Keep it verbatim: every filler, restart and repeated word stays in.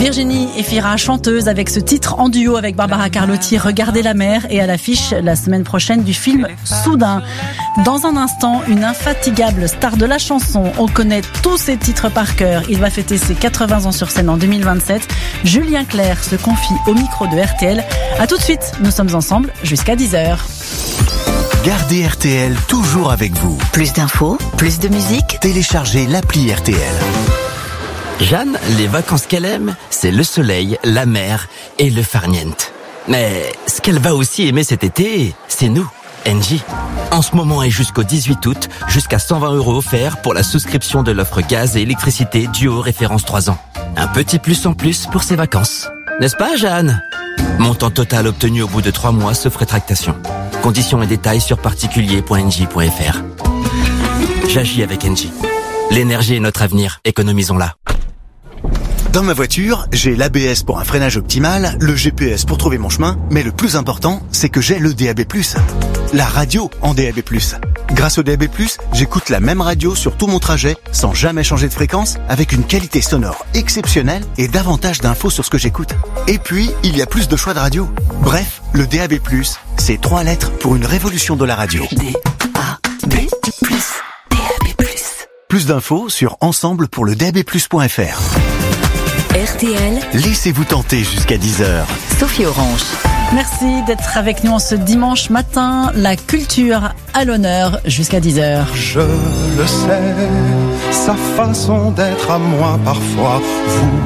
Virginie Efira, chanteuse, avec ce titre en duo avec Barbara Carlotti, Regardez la mer, et à l'affiche la semaine prochaine du film Soudain. Dans un instant, une infatigable star de la chanson. On connaît tous ses titres par cœur. Il va fêter ses quatre-vingts ans sur scène en deux mille vingt-sept. Julien Clerc se confie au micro de R T L. À tout de suite, nous sommes ensemble jusqu'à dix heures. Gardez R T L toujours avec vous. Plus d'infos, plus de musique. Téléchargez l'appli R T L. Jeanne, les vacances qu'elle aime, c'est le soleil, la mer et le farniente. Mais ce qu'elle va aussi aimer cet été, c'est nous, Engie. En ce moment et jusqu'au dix-huit août, jusqu'à cent vingt euros offerts pour la souscription de l'offre gaz et électricité Duo référence trois ans. Un petit plus en plus pour ses vacances. N'est-ce pas, Jeanne? Montant total obtenu au bout de trois mois sauf rétractation. Conditions et détails sur particulier point engie point f r. J'agis avec Engie. L'énergie est notre avenir, économisons-la. Dans ma voiture, j'ai l'A B S pour un freinage optimal, le G P S pour trouver mon chemin, mais le plus important, c'est que j'ai le D A B plus. La radio en D A B plus. Grâce au D A B plus, j'écoute la même radio sur tout mon trajet, sans jamais changer de fréquence, avec une qualité sonore exceptionnelle et davantage d'infos sur ce que j'écoute. Et puis, il y a plus de choix de radio. Bref, le D A B plus, c'est trois lettres pour une révolution de la radio. D A B plus, D A B plus. Plus d'infos sur ensemble pour le D A B plus point f r. R T L, Laissez-vous tenter jusqu'à dix heures. Sophie Orange. Merci d'être avec nous en ce dimanche matin. La culture à l'honneur jusqu'à dix heures. Je le sais, sa façon d'être à moi parfois vous